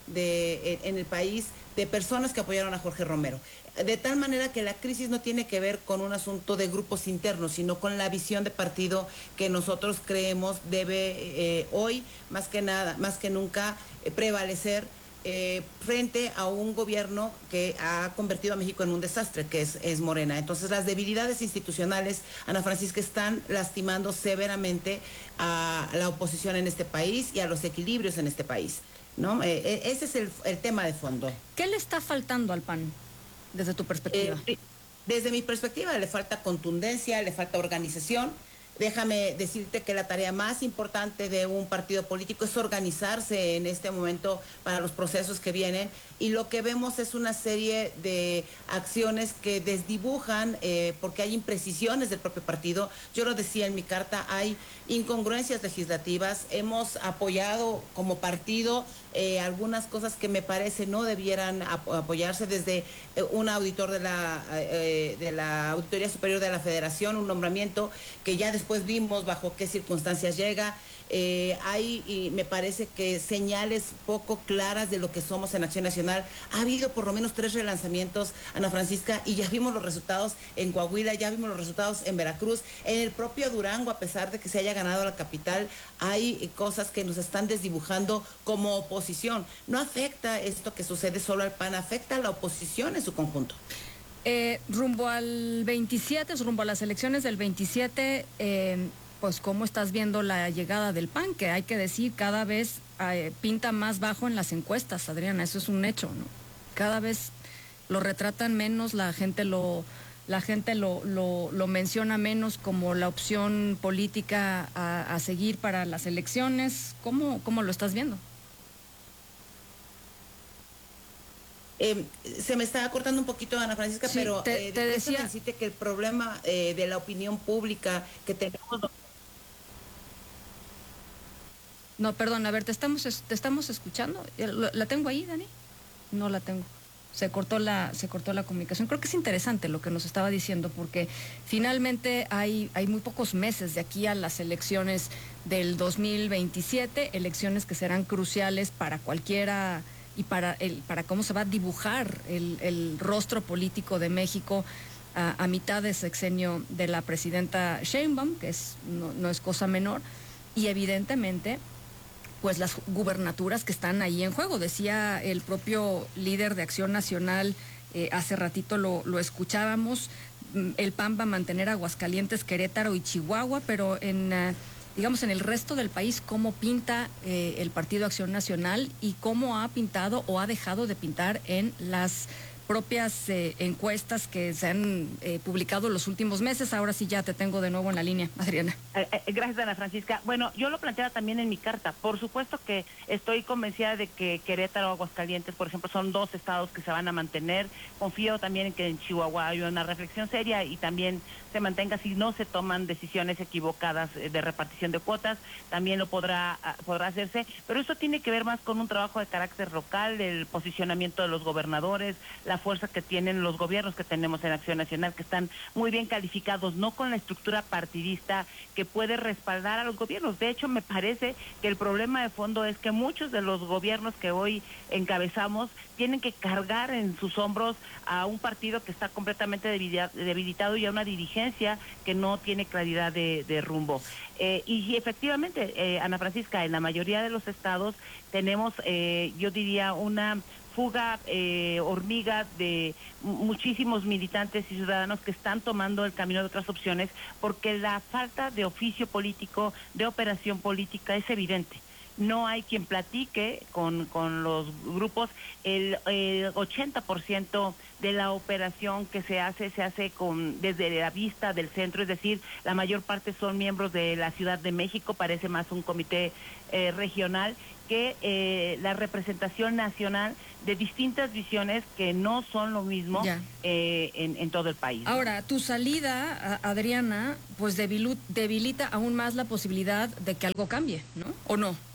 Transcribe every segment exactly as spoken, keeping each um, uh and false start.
de, en, en el país de personas que apoyaron a Jorge Romero. De tal manera que la crisis no tiene que ver con un asunto de grupos internos, sino con la visión de partido que nosotros creemos debe eh, hoy, más que nada, más que nunca, eh, prevalecer eh, frente a un gobierno que ha convertido a México en un desastre, que es, es Morena. Entonces, las debilidades institucionales, Ana Francisca, están lastimando severamente a la oposición en este país y a los equilibrios en este país, ¿no? Eh, ese es el, el tema de fondo. ¿Qué le está faltando al P A N desde tu perspectiva? Eh, desde mi perspectiva le falta contundencia, le falta organización. Déjame decirte que la tarea más importante de un partido político es organizarse en este momento para los procesos que vienen, y lo que vemos es una serie de acciones que desdibujan eh, porque hay imprecisiones del propio partido. Yo lo decía en mi carta, hay incongruencias legislativas. Hemos apoyado como partido eh, algunas cosas que me parece no debieran ap apoyarse, desde eh, un auditor de la, eh, de la Auditoría Superior de la Federación, un nombramiento que ya después Pues vimos bajo qué circunstancias llega. Eh, hay, y me parece que señales poco claras de lo que somos en Acción Nacional. Ha habido por lo menos tres relanzamientos, Ana Francisca, y ya vimos los resultados en Coahuila, ya vimos los resultados en Veracruz, en el propio Durango, a pesar de que se haya ganado la capital, hay cosas que nos están desdibujando como oposición. No afecta esto que sucede solo al P A N, afecta a la oposición en su conjunto. Eh, rumbo al veintisiete, rumbo a las elecciones del veintisiete, eh, pues ¿cómo estás viendo la llegada del P A N? Que hay que decir, cada vez eh, pinta más bajo en las encuestas, Adriana, eso es un hecho, ¿no? Cada vez lo retratan menos, la gente lo, la gente lo, lo, lo menciona menos como la opción política a, a seguir para las elecciones. ¿Cómo, cómo lo estás viendo? Eh, se me está cortando un poquito, Ana Francisca, sí, pero te, eh, te decía decirte que el problema eh, de la opinión pública que tenemos. No, perdón, a ver, te estamos, te estamos escuchando. ¿La tengo ahí, Dani? No la tengo. Se cortó la, se cortó la comunicación. Creo que es interesante lo que nos estaba diciendo, porque finalmente hay, hay muy pocos meses de aquí a las elecciones del dos mil veintisiete, elecciones que serán cruciales para cualquiera y para el, para cómo se va a dibujar el, el rostro político de México a, a mitad de sexenio de la presidenta Sheinbaum, que es, no, no es cosa menor, y evidentemente pues las gubernaturas que están ahí en juego. Decía el propio líder de Acción Nacional, eh, hace ratito lo, lo escuchábamos, el P A N va a mantener Aguascalientes, Querétaro y Chihuahua, pero en... Uh, digamos, en el resto del país, cómo pinta eh, el Partido Acción Nacional y cómo ha pintado o ha dejado de pintar en las propias eh, encuestas que se han eh, publicado los últimos meses. Ahora sí ya te tengo de nuevo en la línea, Adriana. Eh, eh, gracias, Ana Francisca. Bueno, yo lo planteaba también en mi carta. Por supuesto que estoy convencida de que Querétaro o Aguascalientes, por ejemplo, son dos estados que se van a mantener. Confío también en que en Chihuahua hay una reflexión seria y también se mantenga si no se toman decisiones equivocadas de repartición de cuotas. También lo podrá, podrá hacerse, pero eso tiene que ver más con un trabajo de carácter local, el posicionamiento de los gobernadores, la fuerza que tienen los gobiernos que tenemos en Acción Nacional, que están muy bien calificados, no con la estructura partidista que puede respaldar a los gobiernos. De hecho, me parece que el problema de fondo es que muchos de los gobiernos que hoy encabezamos tienen que cargar en sus hombros a un partido que está completamente debilitado y a una dirigencia que no tiene claridad de, de rumbo. Eh, y efectivamente, eh, Ana Francisca, en la mayoría de los estados tenemos, eh, yo diría, una fuga eh, hormiga de muchísimos militantes y ciudadanos que están tomando el camino de otras opciones, porque la falta de oficio político, de operación política es evidente. No hay quien platique con, con los grupos. El, el ochenta por ciento de la operación que se hace, se hace con desde la vista del centro, es decir, la mayor parte son miembros de la Ciudad de México, parece más un comité eh, regional, que eh, la representación nacional de distintas visiones que no son lo mismo eh, en, en todo el país. Ahora, tu salida, Adriana, pues debilita aún más la posibilidad de que algo cambie, ¿no? ¿O no?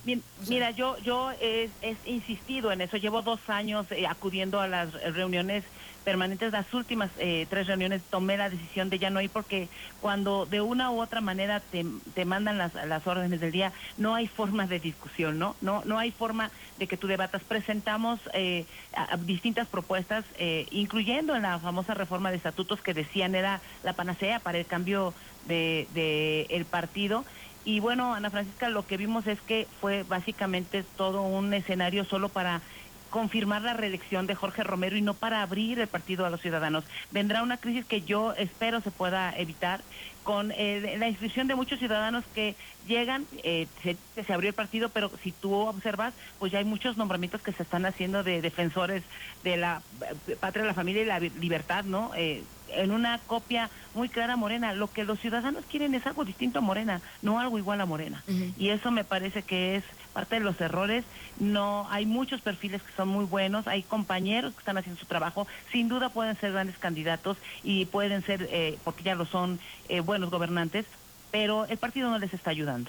Mira, yo yo he, he insistido en eso. Llevo dos años eh, acudiendo a las reuniones permanentes. Las últimas eh, tres reuniones tomé la decisión de ya no ir, porque cuando de una u otra manera te, te mandan las, las órdenes del día, no hay forma de discusión, ¿no? No no hay forma de que tú debatas. Presentamos eh, a, a distintas propuestas, eh, incluyendo en la famosa reforma de estatutos que decían era la panacea para el cambio de, de el partido. Y bueno, Ana Francisca, lo que vimos es que fue básicamente todo un escenario solo para confirmar la reelección de Jorge Romero y no para abrir el partido a los ciudadanos. Vendrá una crisis que yo espero se pueda evitar con eh, la inscripción de muchos ciudadanos que llegan, eh, se, se abrió el partido, pero si tú observas, pues ya hay muchos nombramientos que se están haciendo de defensores de la patria, la familia y la libertad, ¿no? Eh, en una copia muy clara a Morena. Lo que los ciudadanos quieren es algo distinto a Morena, no algo igual a Morena. Uh-huh. Y eso me parece que es parte de los errores. No, hay muchos perfiles que son muy buenos, hay compañeros que están haciendo su trabajo, sin duda pueden ser grandes candidatos y pueden ser, eh, porque ya lo son, eh, buenos gobernantes, pero el partido no les está ayudando.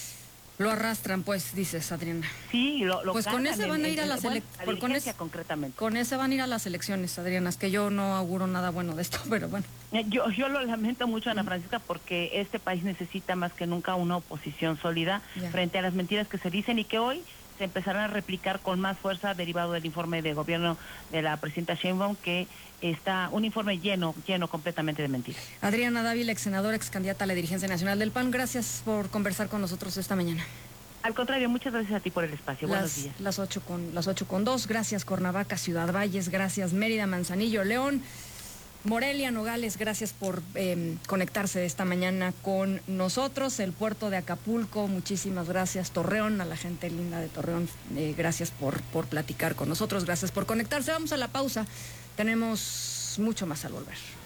Lo arrastran, pues, dices, Adriana. Sí, lo, lo Pues con ese van a ir a las elecciones. Con ese concretamente. Con ese van a ir a las elecciones, Adriana. Es que yo no auguro nada bueno de esto, pero bueno. Yo, yo lo lamento mucho, Ana Francisca, porque este país necesita más que nunca una oposición sólida ya. frente a las mentiras que se dicen y que hoy se empezarán a replicar con más fuerza, derivado del informe de gobierno de la presidenta Sheinbaum, que está un informe lleno, lleno completamente de mentiras. Adriana Dávila, ex senadora, ex candidata a la dirigencia nacional del P A N, gracias por conversar con nosotros esta mañana. Al contrario, muchas gracias a ti por el espacio. Las, Buenos días. Las ocho con, las ocho con dos, gracias Cuernavaca, Ciudad Valles, gracias Mérida, Manzanillo, León, Morelia, Nogales, gracias por eh, conectarse esta mañana con nosotros. El puerto de Acapulco, muchísimas gracias. Torreón, a la gente linda de Torreón, eh, gracias por, por platicar con nosotros, gracias por conectarse. Vamos a la pausa, tenemos mucho más al volver.